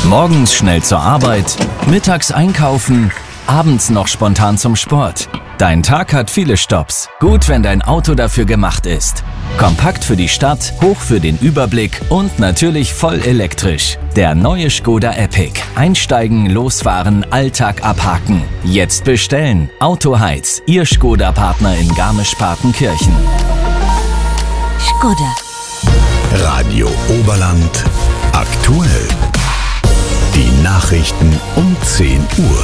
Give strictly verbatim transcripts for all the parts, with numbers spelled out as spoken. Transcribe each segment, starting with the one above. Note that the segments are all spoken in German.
Morgens schnell zur Arbeit, mittags einkaufen, abends noch spontan zum Sport. Dein Tag hat viele Stopps. Gut, wenn dein Auto dafür gemacht ist. Kompakt für die Stadt, hoch für den Überblick und natürlich voll elektrisch. Der neue Škoda Epiq. Einsteigen, losfahren, Alltag abhaken. Jetzt bestellen. Autoheiz, Ihr Škoda-Partner in Garmisch-Partenkirchen. Škoda. Radio Oberland aktuell. Die Nachrichten um zehn Uhr.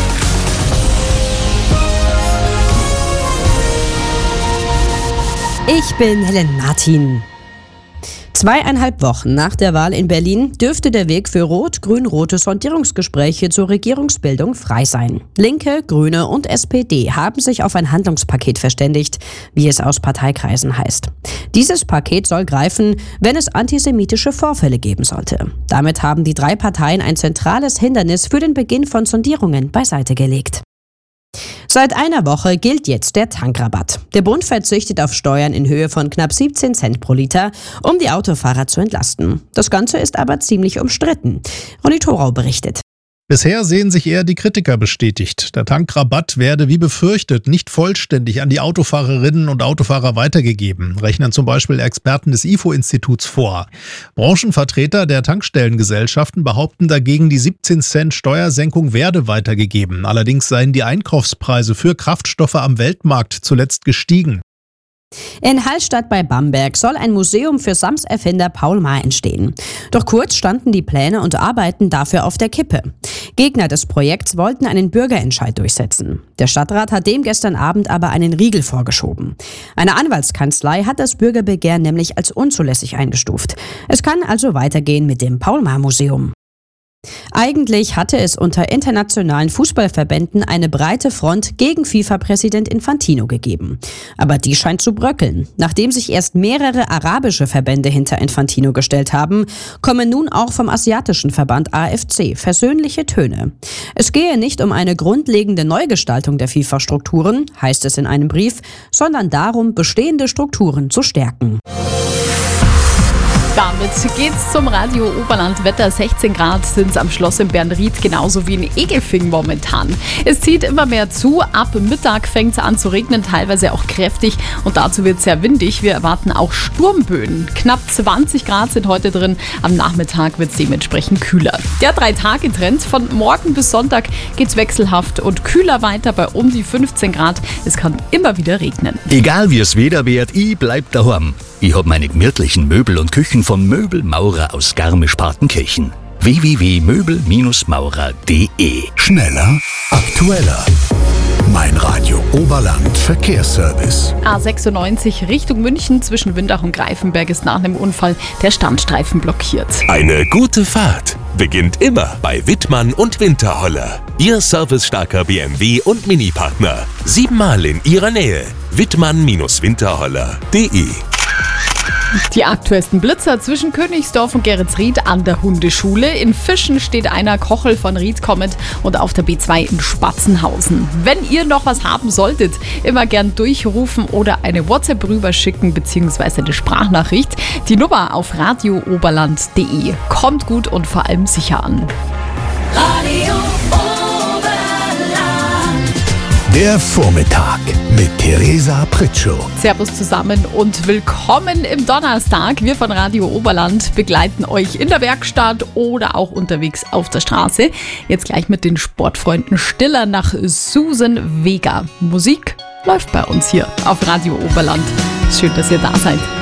Ich bin Helen Martin. Zweieinhalb Wochen nach der Wahl in Berlin dürfte der Weg für rot-grün-rote Sondierungsgespräche zur Regierungsbildung frei sein. Linke, Grüne und S P D haben sich auf ein Handlungspaket verständigt, wie es aus Parteikreisen heißt. Dieses Paket soll greifen, wenn es antisemitische Vorfälle geben sollte. Damit haben die drei Parteien ein zentrales Hindernis für den Beginn von Sondierungen beiseite gelegt. Seit einer Woche gilt jetzt der Tankrabatt. Der Bund verzichtet auf Steuern in Höhe von knapp siebzehn Cent pro Liter, um die Autofahrer zu entlasten. Das Ganze ist aber ziemlich umstritten. Ronny Thorau berichtet. Bisher sehen sich eher die Kritiker bestätigt. Der Tankrabatt werde wie befürchtet nicht vollständig an die Autofahrerinnen und Autofahrer weitergegeben, rechnen zum Beispiel Experten des I F O-Instituts vor. Branchenvertreter der Tankstellengesellschaften behaupten dagegen, die siebzehn Cent Steuersenkung werde weitergegeben. Allerdings seien die Einkaufspreise für Kraftstoffe am Weltmarkt zuletzt gestiegen. In Hallstatt bei Bamberg soll ein Museum für Sams Erfinder Paul Maar entstehen. Doch kurz standen die Pläne und Arbeiten dafür auf der Kippe. Gegner des Projekts wollten einen Bürgerentscheid durchsetzen. Der Stadtrat hat dem gestern Abend aber einen Riegel vorgeschoben. Eine Anwaltskanzlei hat das Bürgerbegehren nämlich als unzulässig eingestuft. Es kann also weitergehen mit dem Paul Maar Museum. Eigentlich hatte es unter internationalen Fußballverbänden eine breite Front gegen FIFA-Präsident Infantino gegeben. Aber die scheint zu bröckeln. Nachdem sich erst mehrere arabische Verbände hinter Infantino gestellt haben, kommen nun auch vom asiatischen Verband A F C versöhnliche Töne. Es gehe nicht um eine grundlegende Neugestaltung der FIFA-Strukturen, heißt es in einem Brief, sondern darum, bestehende Strukturen zu stärken. Damit geht's zum Radio Oberland. Wetter sechzehn Grad sind es am Schloss in Bernried, genauso wie in Egelfing momentan. Es zieht immer mehr zu. Ab Mittag fängt es an zu regnen, teilweise auch kräftig. Und dazu wird es sehr windig. Wir erwarten auch Sturmböen. Knapp zwanzig Grad sind heute drin. Am Nachmittag wird es dementsprechend kühler. Der Drei-Tage-Trend von morgen bis Sonntag geht's wechselhaft und kühler weiter bei um die fünfzehn Grad. Es kann immer wieder regnen. Egal wie es Wetter wird, ich bleib daheim. Ich hab meine gemütlichen Möbel und Küchen von Möbelmaurer aus Garmisch-Partenkirchen. w w w punkt möbel maurer punkt d e. Schneller, aktueller. Mein Radio Oberland Verkehrsservice. A sechsundneunzig Richtung München zwischen Windach und Greifenberg ist nach einem Unfall der Standstreifen blockiert. Eine gute Fahrt beginnt immer bei Wittmann und Winterholler. Ihr servicestarker B M W und Mini-Partner. Siebenmal in Ihrer Nähe. Wittmann Winterholler punkt d e. Die aktuellsten Blitzer zwischen Königsdorf und Geretsried an der Hundeschule. In Fischen steht einer Kochel von Ried kommend und auf der B zwei in Spatzenhausen. Wenn ihr noch was haben solltet, immer gern durchrufen oder eine WhatsApp rüberschicken bzw. eine Sprachnachricht. Die Nummer auf radio oberland punkt d e. Kommt gut und vor allem sicher an. Radio Der Vormittag mit Theresa Pritschow. Servus zusammen und willkommen im Donnerstag. Wir von Radio Oberland begleiten euch in der Werkstatt oder auch unterwegs auf der Straße. Jetzt gleich mit den Sportfreunden Stiller nach Susan Vega. Musik läuft bei uns hier auf Radio Oberland. Schön, dass ihr da seid.